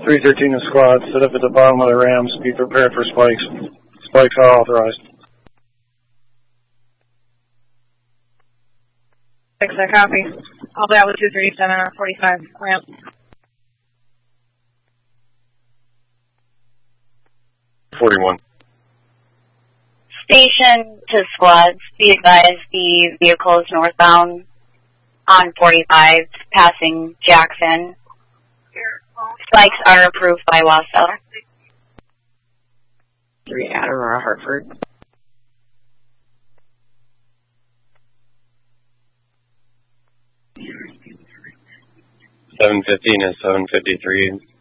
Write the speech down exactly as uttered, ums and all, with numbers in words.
three thirteen is squad. Sit up at the bottom of the rams. Be prepared for spikes. Spikes are authorized. Six, I copy. All that was two thirty-seven on forty-five ramp. forty-one. Station to squads. Be advised the vehicle is northbound on forty-five, passing Jackson. Spikes are approved by Wasseller. Three at Aurora Hartford. seven fifteen is seven fifty-three.